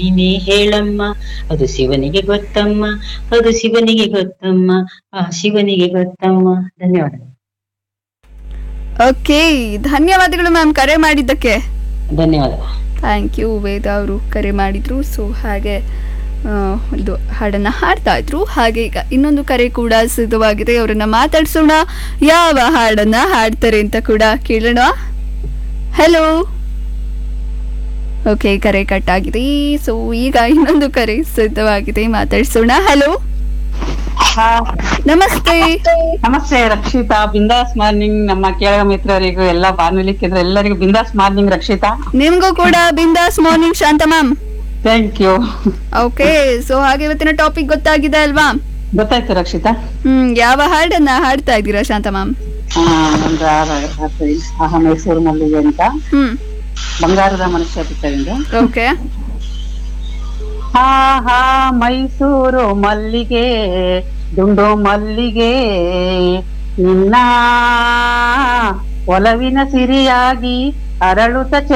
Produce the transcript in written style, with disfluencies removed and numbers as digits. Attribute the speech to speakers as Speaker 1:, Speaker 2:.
Speaker 1: ನೀನೇ ಹೇಳಮ್ಮ, ಅದು ಶಿವನಿಗೆ ಗೊತ್ತಮ್ಮ, ಅದು ಶಿವನಿಗೆ ಗೊತ್ತಮ್ಮ, ಆ ಶಿವನಿಗೆ ಗೊತ್ತಮ್ಮ. ಧನ್ಯವಾದ.
Speaker 2: ಓಕೆ, ಧನ್ಯವಾದಗಳು ಮ್ಯಾಮ್ ಕರೆ ಮಾಡಿದ್ದಕ್ಕೆ.
Speaker 1: ಧನ್ಯವಾದ.
Speaker 2: Thank you. ವೇದ ಅವರು ಕರೆ ಮಾಡಿದ್ರು. ಸೊ ಹಾಗೆ ಒಂದು ಹಾಡನ್ನು ಹಾಡ್ತಾ ಇದ್ರು. ಹಾಗೆ ಈಗ ಇನ್ನೊಂದು ಕರೆ ಕೂಡ ಸಿದ್ಧವಾಗಿದೆ, ಅವರನ್ನ ಮಾತಾಡ್ಸೋಣ. ಯಾವ ಹಾಡನ್ನ ಹಾಡ್ತಾರೆ ಅಂತ ಕೂಡ ಕೇಳೋಣ. ಹಲೋ. ಓಕೆ, ಕರೆ ಕಟ್ ಆಗಿದೆ. ಸೊ ಈಗ ಇನ್ನೊಂದು ಕರೆ ಸಿದ್ಧವಾಗಿದೆ, ಮಾತಾಡ್ಸೋಣ. ಹಲೋ, ನಮಸ್ತೆ.
Speaker 3: ನಮಸ್ತೆ ರಕ್ಷಿತಾ. ಬಿಂದಾಸ್ ಮಾರ್ನಿಂಗ್ ನಮ್ಮ ಕೇರಳ ಮಿತ್ರರಿಗೂ ಎಲ್ಲ ಬಾನುಲಿ ಕೇಂದ್ರ ಎಲ್ಲರಿಗೂ ಬಿಂದಾಸ್ ಮಾರ್ನಿಂಗ್ ರಕ್ಷಿತಾ.
Speaker 2: ನಿಮ್ಗೂ ಕೂಡ ಬಿಂದಾಸ್ morning Shanta ma'am.
Speaker 3: Thank you.
Speaker 2: Okay, so ಹಾಗೆ ಇವತ್ತಿನ ಟಾಪಿಕ್ ಗೊತ್ತಾಗಿದೆ ಅಲ್ವಾ?
Speaker 3: ಗೊತ್ತಾಯ್ತು ರಕ್ಷಿತಾ.
Speaker 2: ಯಾವ ಹಾಡನ್ನ ಹಾಡ್ತಾ ಇದ್ದೀರಾ ಶಾಂತ ಮ್ಯಾಮ್?
Speaker 3: ಮೈಸೂರು ಮಲ್ಲಿಗೆ ಅಂತ, ಬಂಗಾರದ ಮನುಷ್ಯ ಚಿತ್ರದಿಂದ.
Speaker 2: ಓಕೆ.
Speaker 3: ಹಾ ಹಾ ಮೈಸೂರು ಮಲ್ಲಿಗೆ, ದುಂಡು ಮಲ್ಲಿಗೆ, ನಿನ್ನ ಒಲವಿನ ಸಿರಿಯಾಗಿ ಅರಳುತ್ತ